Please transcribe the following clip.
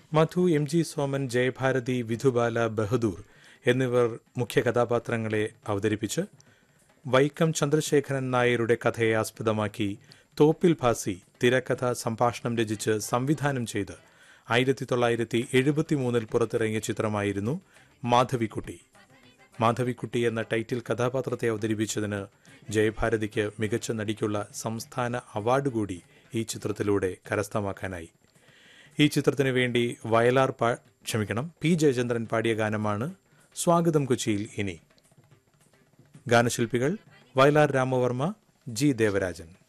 മധു, M G Soman, Jayabharathi, Vidhubala, Bahadur എന്നിവർ മുഖ്യ കഥാപാത്രങ്ങളെ അവതരിപ്പിച്ച് വൈക്കം ചന്ദ്രശേഖരൻ നായരുടെ കഥയെ ആസ്പദമാക്കി തോപ്പിൽ ഭാസി തിരക്കഥ സംഭാഷണം രചിച്ച് സംവിധാനം ചെയ്ത് 1973 പുറത്തിറങ്ങിയ ചിത്രമായിരുന്നു മാധവിക്കുട്ടി. മാധവിക്കുട്ടി എന്ന ടൈറ്റിൽ കഥാപാത്രത്തെ അവതരിപ്പിച്ചതിന് ജയഭാരതിക്ക് മികച്ച നടിക്കുള്ള സംസ്ഥാന അവാർഡ് കൂടി ഈ ചിത്രത്തിലൂടെ കരസ്ഥമാക്കാനായി. ഈ ചിത്രത്തിനു വേണ്ടി പി ജയചന്ദ്രൻ പാടിയ ഗാനമാണ് സ്വാഗതം കൊച്ചിയിൽ. ഇനി ഗാനശില്പികൾ വയലാർ രാമവർമ്മ, ജി ദേവരാജൻ.